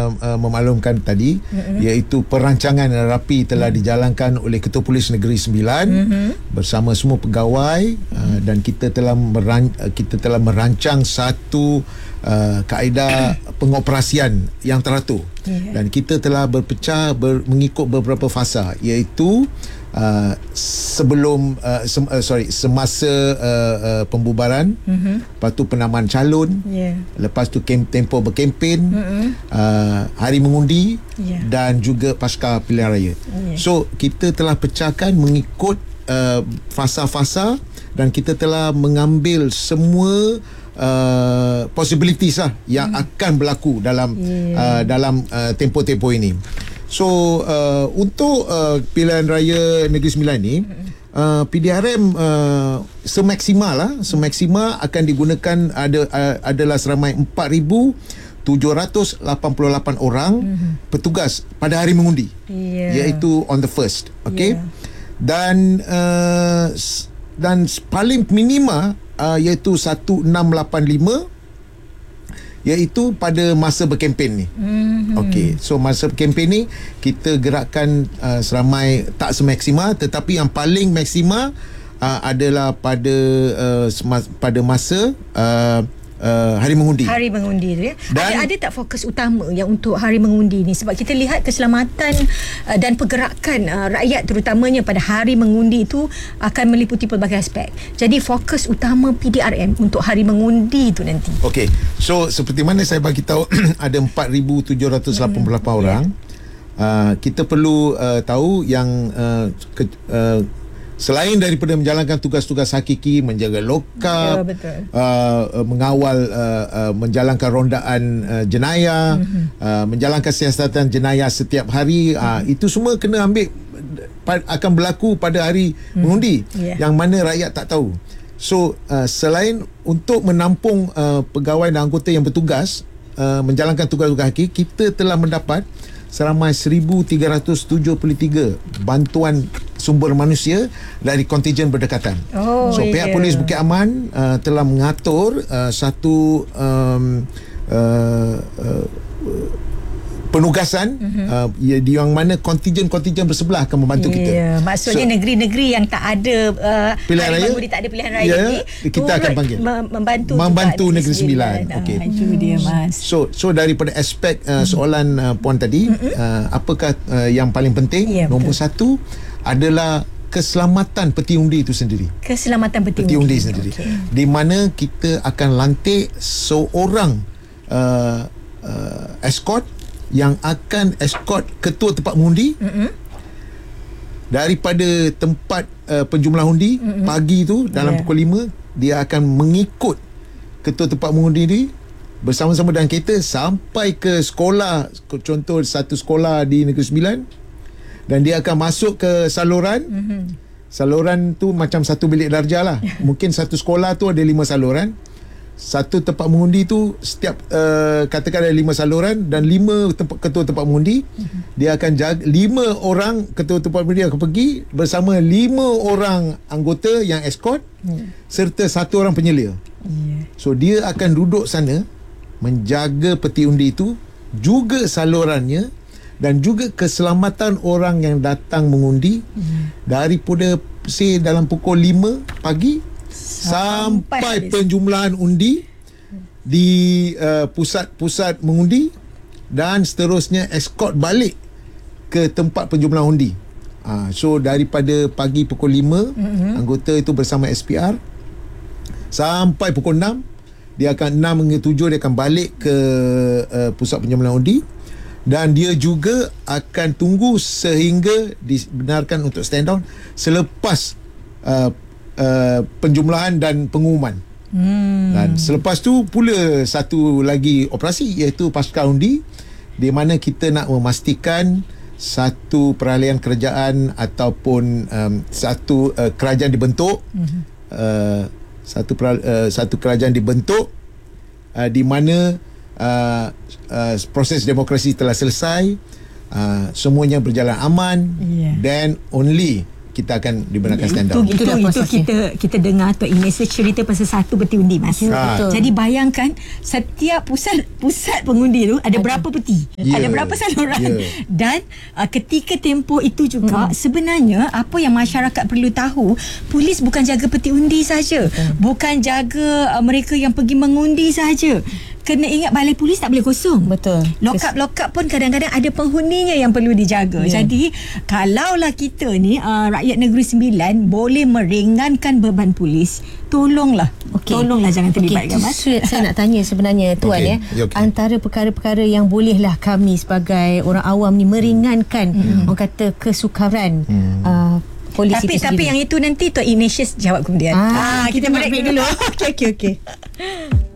memaklumkan tadi, iaitu perancangan rapi telah dijalankan oleh Ketua Polis Negeri Sembilan bersama semua pegawai, dan kita telah merancang satu kaedah pengoperasian yang teratur, dan kita telah berpecah mengikut beberapa fasa, iaitu semasa pembubaran, lepas tu penamaan calon, lepas tu tempoh berkempen, hari mengundi, dan juga pasca pilihan raya. So kita telah pecahkan mengikut fasa-fasa, dan kita telah mengambil semua possibilities lah yang akan berlaku dalam tempoh-tempoh ini. So untuk pilihan raya Negeri Sembilan ni, PDRM semaksimal akan digunakan adalah seramai 4,788 orang petugas pada hari mengundi, iaitu on the first, dan paling minima iaitu 1685, iaitu pada masa berkempen ni. So masa berkempen ni kita gerakkan seramai, tak semaksimal, tetapi yang paling maksimal adalah pada masa hari mengundi. Hari mengundi tu ya. Ada tak fokus utama yang untuk hari mengundi ni? Sebab kita lihat keselamatan dan pergerakan rakyat terutamanya pada hari mengundi itu akan meliputi pelbagai aspek. Jadi fokus utama PDRM untuk hari mengundi itu nanti. Okey. So seperti mana saya bagi tahu ada 4,788 orang. Kita perlu tahu yang selain daripada menjalankan tugas-tugas hakiki, menjaga lokap, mengawal, menjalankan rondaan jenayah, menjalankan siasatan jenayah setiap hari, itu semua kena akan berlaku pada hari mengundi, yang mana rakyat tak tahu. So selain untuk menampung pegawai dan anggota yang bertugas menjalankan tugas-tugas hakiki, kita telah mendapat seramai 1,373 bantuan sumber manusia dari kontijen berdekatan. Pihak Polis Bukit Aman telah mengatur satu penugasan di yang mana kontijen-kontijen bersebelah akan membantu kita. Maksudnya negeri-negeri yang tak ada pilihan raya, tak ada pilihan raya ni, kita akan panggil membantu Negeri Sembilan. Itu dia, Mas. So daripada aspek soalan puan tadi, apakah yang paling penting? Nombor satu adalah keselamatan peti undi itu sendiri. Keselamatan peti undi sendiri. Di mana kita akan lantik seorang escort yang akan escort ketua tempat mengundi daripada tempat penjumlah undi pagi tu dalam pukul 5, dia akan mengikut ketua tempat mengundi ni bersama-sama dengan kereta sampai ke sekolah, contoh satu sekolah di Negeri Sembilan, dan dia akan masuk ke saluran. Saluran tu macam satu bilik darjah lah. Mungkin satu sekolah tu ada 5 saluran. Satu tempat mengundi tu setiap katakan ada 5 saluran dan 5 ketua tempat mengundi. Dia akan jaga 5 orang ketua tempat mengundi akan pergi bersama 5 orang anggota yang escort serta 1 orang penyelia. So dia akan duduk sana menjaga peti undi itu, juga salurannya, dan juga keselamatan orang yang datang mengundi daripada dalam pukul 5 pagi sampai penjumlahan undi di pusat-pusat mengundi, dan seterusnya escort balik ke tempat penjumlahan undi. So daripada pagi pukul 5 anggota itu bersama SPR sampai pukul 6, dia akan 6 hingga 7 dia akan balik ke pusat penjumlahan undi, dan dia juga akan tunggu sehingga dibenarkan untuk stand down selepas penjumlahan dan pengumuman. Dan selepas tu pula satu lagi operasi, iaitu pasca undi, di mana kita nak memastikan satu peralihan kerajaan ataupun satu kerajaan dibentuk, satu kerajaan dibentuk di mana proses demokrasi telah selesai, semuanya berjalan aman, then only kita akan dibenarkan stand down. Itu kita dengar Tok Ignatius cerita pasal satu peti undi, Mas. Betul. Jadi bayangkan setiap pusat pengundi tu ada berapa peti, ada berapa saluran. Dan ketika tempoh itu juga sebenarnya apa yang masyarakat perlu tahu, polis bukan jaga peti undi saja, bukan jaga mereka yang pergi mengundi saja. Kena ingat balai polis tak boleh kosong. Betul. Lock-up pun kadang-kadang ada penghuninya yang perlu dijaga. Jadi kalaulah kita ni rakyat Negeri Sembilan boleh meringankan beban polis, tolonglah. Tolonglah jangan terlibatkan, Mas. Saya nak tanya sebenarnya Tuan antara perkara-perkara yang bolehlah kami sebagai orang awam ni meringankan orang kata kesukaran polis itu sendiri. Tapi yang itu nanti Tok Ignatius jawab kemudian. Kita break dulu. Okey.